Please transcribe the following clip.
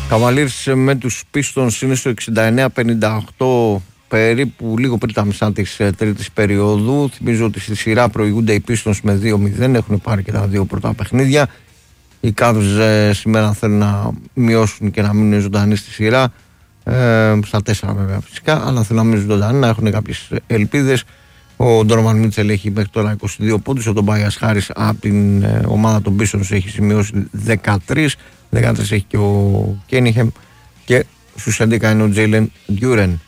Cavaliers με τους Pistons είναι στο 69-58, περίπου λίγο πριν τα μισά της τρίτης περίοδου. Θυμίζω ότι στη σειρά προηγούνται οι Pistons με 2-0, έχουν πάρει και τα δύο πρώτα παιχνίδια. Οι Cavs σήμερα θέλουν να μειώσουν και να μείνουν ζωντανοί στη σειρά, στα 4 βέβαια φυσικά, αλλά θέλουν να μείνουν ζωντανοί, να έχουν κάποιες ελπίδες. Ο Ντόρμαν Μίτσελ έχει μέχρι τώρα 22 πόντους, ο Τομπάιας Χάρις από την ομάδα των Pistons έχει σημειώσει 13 έχει και ο Κένιχεμ και στους 11 είναι ο Τζέιλεν Ντιούρεν.